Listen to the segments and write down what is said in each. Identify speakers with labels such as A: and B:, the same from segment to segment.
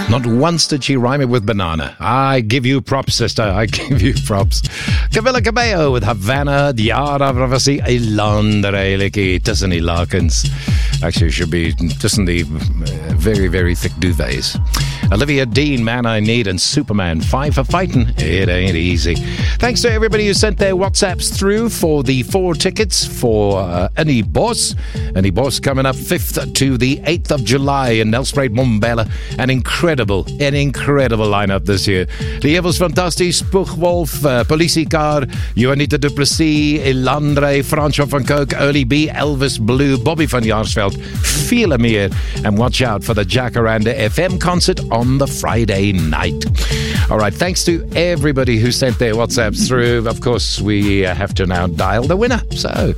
A: Not once did she rhyme it with banana. I give you props, sister. I give you props. Camila Cabello with Havana. Ja, daar was die eilande eigenlijk tussen die lakens. Actually, it should be tussen die very, very thick duvets. Olivia Dean, Man I Need, and Superman 5 for fighting. It ain't easy. Thanks to everybody who sent their WhatsApps through for the 4 tickets for Annie Bos. Annie Bos coming up 5th to the 8th of July in Nelspruit, Mbombela. An incredible lineup this year. Die Evels Fantastisch, Spoegwolf, Politiekar, Juanita du Plessis, Elandre, Fransjo van Coke, Early B, Elvis Blue, Bobby van Jaarsveld, vele meer. And watch out for the Jacaranda FM concert on the Friday night. All right, thanks to everybody who sent their WhatsApps through. Of course, we have to now dial the winner. So...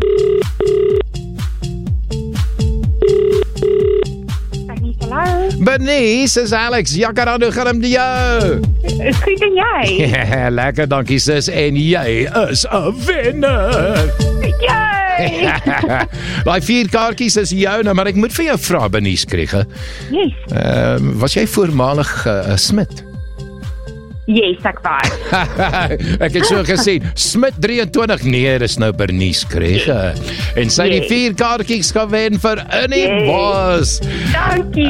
B: Hallo.
A: Bernice, is Alex. Jacaranda gaan hem die jou.
B: Is goed en jy?
A: Ja, lekker, dankie sis. En jy is 'n wenner.
B: Yay!
A: Daai 4 kaartjies is joune, maar ek moet vir jou vra, Bernice Krieger.
B: Yes.
A: Was jy voormalig Smit?
B: Yes, ek was.
A: Ek het so gesien, Smit 23, nee, dis nou Bernice Krieger. En sy die 4 kaartjies gewen vir Annie Bos.
B: Dankie.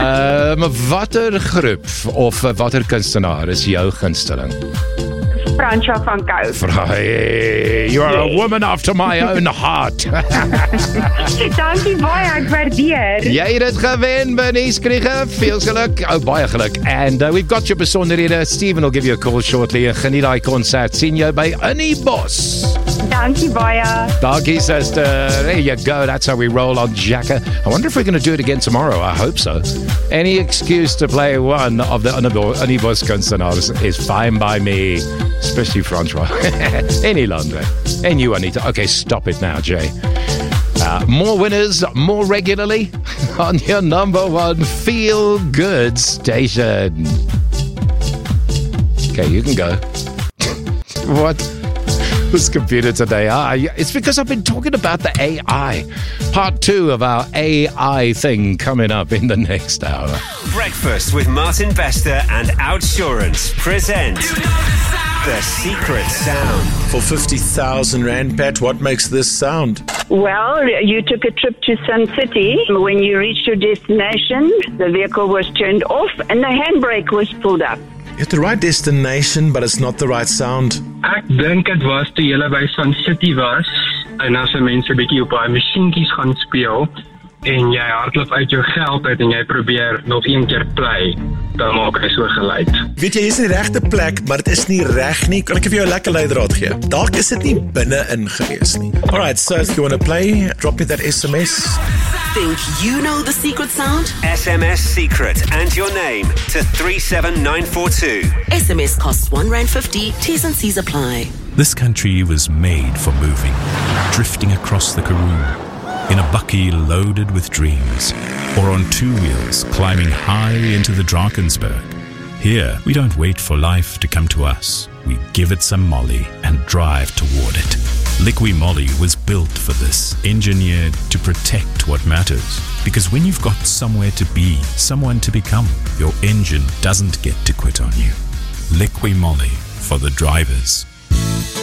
A: Watter groep of watter kunstenaar is jou gunsteling?
B: Fransjo van Coke.
A: Hey, you are a woman after my own heart.
B: Dankie baie, ek waardeer.
A: Jy het dit gewen, Bernice Krieger. Veel geluk. Baie geluk. And we've got your besonderhede. Stephen will give you a call shortly. Geniet daai konsert. Sien jou by Annie Bos.
B: Dankie baie.
A: Dankie, sister. There you go. That's how we roll on Jacka. I wonder if we're going to do it again tomorrow. I hope so. Any excuse to play one of the Annie Bos kunstenaars is fine by me. Especially Francois. Any longer. And you, Anita. Okay, stop it now, Jay. More winners, more regularly on your number 1 feel-good station. Okay, you can go. What? This computer today. It's because I've been talking about the AI. Part 2 of our AI thing coming up in the next hour.
C: Breakfast with Martin Bester and Outsurance present The Secret Sound.
D: For 50,000 Rand, Pat, what makes this sound?
E: Well, you took a trip to Sun City. When you reached your destination, the vehicle was turned off and the handbrake was pulled up.
D: You're at the right destination, but it's not the right sound.
F: Ek dink dit was toe jy by Sun City was en as mense 'n bietjie op daai masjienkies gaan speel en jy hardloop uit jou geld uit en jy probeer nog een keer play, dan maak hy so geluid.
D: Weet jy, jy's in die regte plek, maar dit is nie reg nie. Kan ek vir jou 'n lekker leidraad gee? Dalk is dit nie binne-in gewees nie. Alright, so if you want to play, drop me that SMS.
G: Think you know the secret sound?
C: SMS secret and your name to 37942.
G: SMS costs R1.50. T's and C's apply.
H: This country was made for moving, drifting across the Karoo, in a bakkie loaded with dreams, or on 2 wheels climbing high into the Drakensberg. Here, we don't wait for life to come to us. We give it some molly and drive toward it. Liqui Moly was built for this, engineered to protect what matters. Because when you've got somewhere to be, someone to become, your engine doesn't get to quit on you. Liqui Moly for the drivers.